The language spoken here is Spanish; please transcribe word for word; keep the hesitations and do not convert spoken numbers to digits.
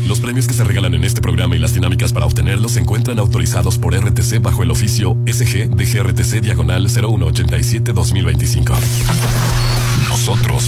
Los premios que se regalan en este programa y las dinámicas para obtenerlos se encuentran autorizados por R T C bajo el oficio S G D G R T C diagonal cero uno ochenta y siete dos mil veinticinco. Nosotros